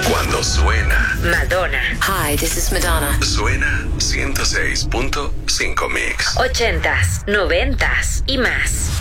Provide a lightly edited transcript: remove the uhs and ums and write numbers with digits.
Cuando suena, Madonna. Hi, this is Madonna. suena 106.5 Mix. 80s, 90s y más.